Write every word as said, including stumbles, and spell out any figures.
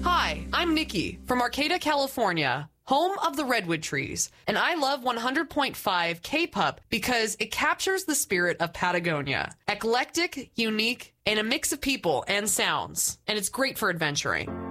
Hi, I'm Nikki from Arcata, California, home of the redwood trees, and I love one hundred point five K-Pup because it captures the spirit of Patagonia. Eclectic, unique, and a mix of people and sounds, and it's great for adventuring.